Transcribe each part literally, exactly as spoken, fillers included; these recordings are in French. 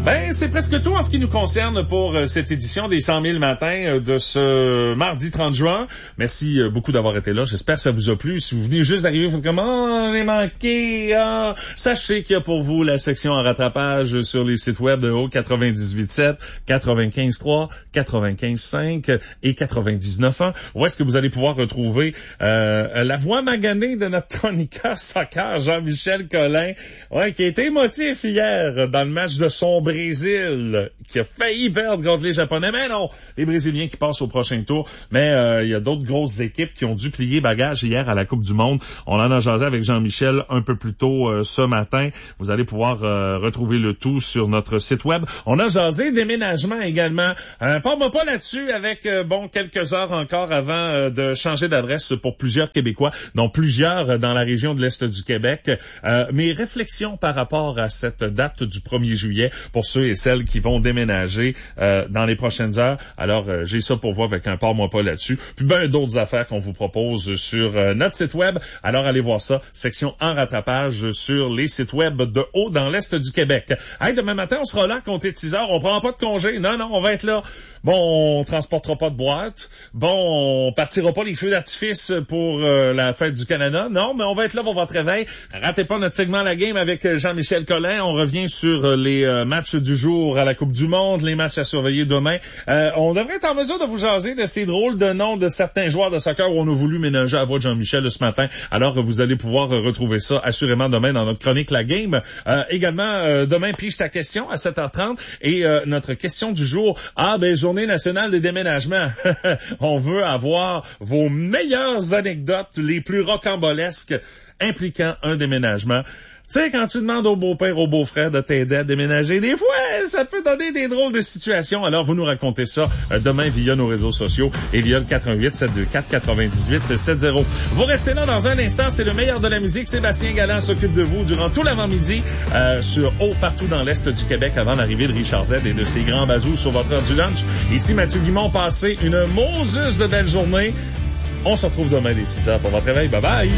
Ben, c'est presque tout en ce qui nous concerne pour euh, cette édition des cent mille matins euh, de ce mardi trente juin. Merci euh, beaucoup d'avoir été là. J'espère que ça vous a plu. Si vous venez juste d'arriver, vous faites comme, oh, on est manqué, ah. Sachez qu'il y a pour vous la section en rattrapage sur les sites web de Haut quatre-vingt-dix-huit sept, quatre-vingt-quinze trois, quatre-vingt-quinze cinq et quatre-vingt-dix-neuf un. Où est-ce que vous allez pouvoir retrouver euh, la voix maganée de notre chroniqueur soccer, Jean-Michel Collin, ouais, qui a été émotif hier dans le match de son Brésil, qui a failli perdre contre les Japonais. Mais non, les Brésiliens qui passent au prochain tour. Mais euh, il y a d'autres grosses équipes qui ont dû plier bagage hier à la Coupe du Monde. On en a jasé avec Jean-Michel un peu plus tôt euh, ce matin. Vous allez pouvoir euh, retrouver le tout sur notre site web. On a jasé déménagement également. Euh, Parle-moi pas là-dessus avec, euh, bon, quelques heures encore avant euh, de changer d'adresse pour plusieurs Québécois, dont plusieurs dans la région de l'Est du Québec. Euh, mes réflexions par rapport à cette date du premier juillet pour ceux et celles qui vont déménager euh, dans les prochaines heures. Alors, euh, j'ai ça pour vous avec un parle-moi pas là-dessus. Puis ben d'autres affaires qu'on vous propose sur euh, notre site web. Alors, allez voir ça. Section en rattrapage sur les sites web de Haut dans l'Est du Québec. Hey, demain matin, on sera là à compter de six heures. On prend pas de congé. Non, non, on va être là. Bon, on transportera pas de boîte. Bon, on partira pas les feux d'artifice pour euh, la fête du Canada. Non, mais on va être là pour votre réveil. Ratez pas notre segment La Game avec Jean-Michel Collin. On revient sur les euh, matchs du jour à la Coupe du Monde, les matchs à surveiller demain. Euh, on devrait être en mesure de vous jaser de ces drôles de noms de certains joueurs de soccer où on a voulu ménager la voix de Jean-Michel ce matin. Alors, vous allez pouvoir retrouver ça assurément demain dans notre chronique La Game. Euh, également, euh, demain, pige ta question à sept heures trente. Et euh, notre question du jour, ah ben, Journée nationale des déménagements. On veut avoir vos meilleures anecdotes, les plus rocambolesques impliquant un déménagement. Tu sais, quand tu demandes au beau-père, au beau-frère de t'aider à déménager, des fois, ça peut donner des drôles de situations. Alors, vous nous racontez ça euh, demain via nos réseaux sociaux et via le quatre un huit, sept deux quatre, quatre-vingt-dix-huit soixante. Vous restez là dans un instant. C'est le meilleur de la musique. Sébastien Galland s'occupe de vous durant tout l'avant-midi euh, sur Haut partout dans l'Est du Québec avant l'arrivée de Richard Z et de ses grands bazous sur votre heure du lunch. Ici, Mathieu Guimond, passez une Moses de belle journée. On se retrouve demain dès six heures pour votre réveil. Bye-bye!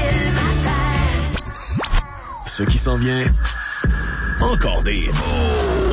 Ce qui s'en vient, encore des... Oh!